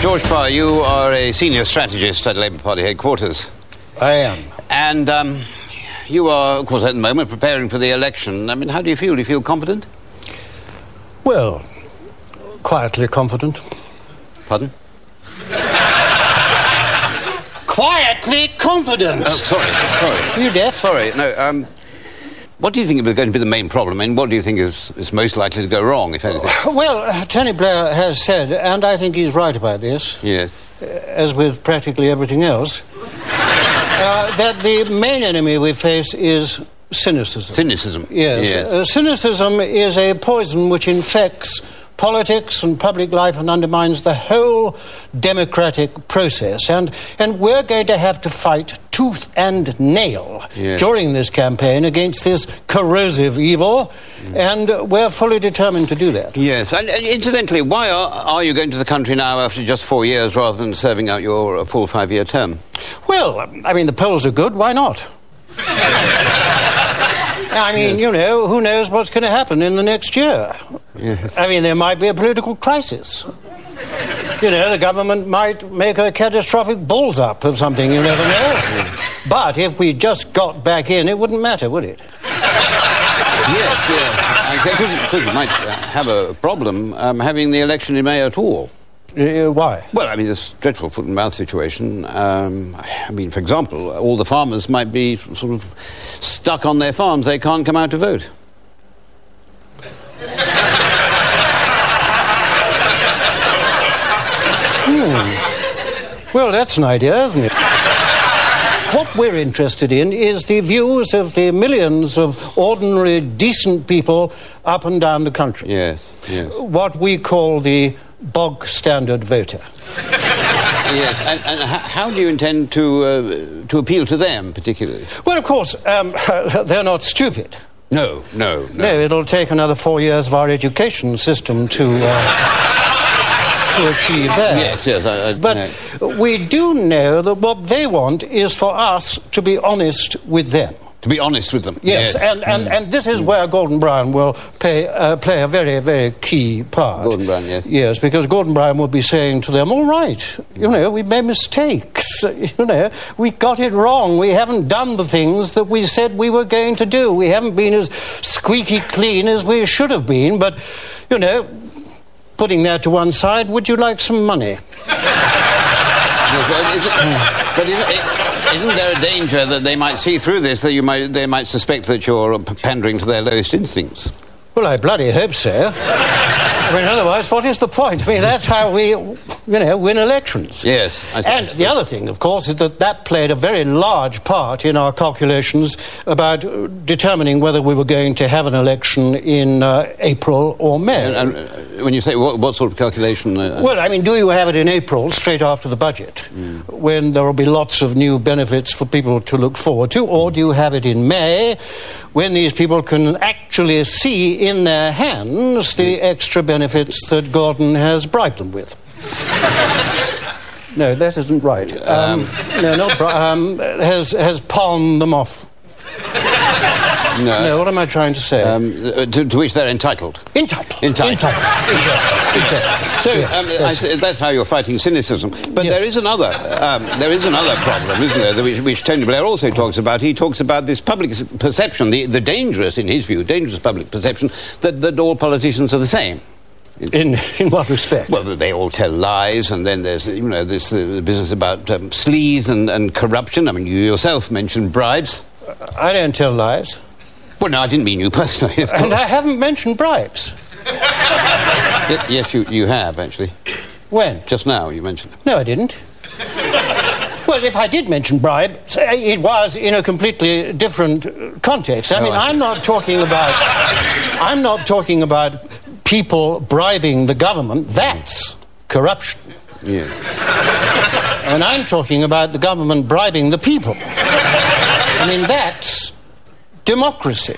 George Parr, you are a senior strategist at Labour Party headquarters. I am. And you are, of course, at the moment preparing for the election. I mean, how do you feel? Do you feel confident? Well, quietly confident. Pardon? Quietly confident! Oh, sorry. Are you deaf? Sorry, no, what do you think is going to be the main problem, and what do you think is most likely to go wrong, if anything? Well, Tony Blair has said, and I think he's right about this, Yes. as with practically everything else, that the main enemy we face is cynicism. Cynicism? Yes. Cynicism is a poison which infects politics and public life and undermines the whole democratic process. And we're going to have to fight tooth and nail during this campaign against this corrosive evil, and we're fully determined to do that. Yes, and incidentally, why are you going to the country now after just 4 years rather than serving out your full 5-year term? Well, I mean, the polls are good, why not? I mean, you know, who knows what's going to happen in the next year? Yes. I mean, there might be a political crisis. You know, the government might make a catastrophic balls up of something, you never know. But if we just got back in, it wouldn't matter, would it? Yes. Because you might have a problem having the election in May at all. Why? Well, I mean, this dreadful foot-and-mouth situation. I mean, for example, all the farmers might be sort of stuck on their farms. They can't come out to vote. Well, that's an idea, isn't it? What we're interested in is the views of the millions of ordinary, decent people up and down the country. Yes. What we call the bog-standard voter. Yes, and how do you intend to appeal to them, particularly? Well, of course, they're not stupid. No. No, it'll take another 4 years of our education system to achieve that. Yes. But we do know that what they want is for us to be honest with them. To be honest with them. Yes. And this is where Gordon Brown will play a very, very key part. Gordon Brown, yes. Yes, because Gordon Brown will be saying to them, all right, you know, we made mistakes. You know, we got it wrong. We haven't done the things that we said we were going to do. We haven't been as squeaky clean as we should have been. But, you know, putting that to one side, would you like some money? But isn't there a danger that they might see through this, that they might suspect that you're pandering to their lowest instincts? Well, I bloody hope so. I mean, otherwise, what is the point? I mean, that's how we, you know, win elections. Yes. And the other thing, of course, is that played a very large part in our calculations about determining whether we were going to have an election in April or May. And when you say what sort of calculation? Well, I mean, do you have it in April, straight after the budget, when there will be lots of new benefits for people to look forward to, or do you have it in May, when these people can actually see in their hands the extra benefits that Gordon has bribed them with? No, that isn't right. Has palmed them off. No, what am I trying to say? To which they're entitled. Entitled. Exactly. So yes. that's how you're fighting cynicism. But Yes. there is another problem, isn't there, which Tony Blair also talks about. He talks about this public perception, the dangerous, in his view, dangerous public perception that all politicians are the same. In what respect? Well, they all tell lies, and then there's, you know, this the business about sleaze and corruption. I mean, you yourself mentioned bribes. I don't tell lies. Well, no, I didn't mean you personally, of course. And I haven't mentioned bribes. Yes, you have, actually. When? Just now, you mentioned it. No, I didn't. Well, if I did mention bribe, it was in a completely different context. I mean, I'm not talking about people bribing the government. That's corruption. Yes. And I'm talking about the government bribing the people. I mean, that's democracy.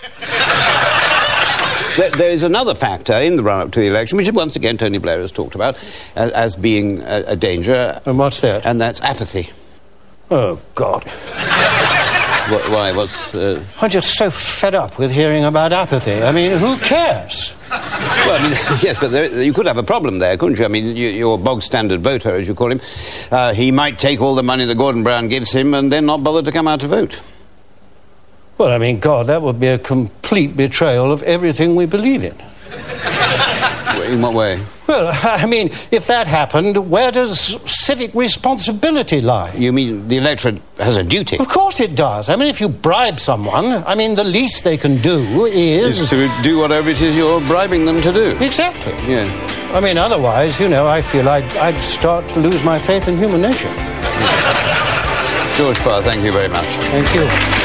There is another factor in the run-up to the election, which once again Tony Blair has talked about as being a danger. And what's that? And that's apathy. Oh, God. Why? I'm just so fed up with hearing about apathy. I mean, who cares? Well, yes, but you could have a problem there, couldn't you? I mean, your bog-standard voter, as you call him, he might take all the money that Gordon Brown gives him and then not bother to come out to vote. Well, I mean, God, that would be a complete betrayal of everything we believe in. In what way? Well, I mean, if that happened, where does civic responsibility lie? You mean the electorate has a duty? Of course it does. I mean, if you bribe someone, I mean, the least they can do is to do whatever it is you're bribing them to do. Exactly. Yes. I mean, otherwise, you know, I feel I'd start to lose my faith in human nature. George Parr, thank you very much. Thank you.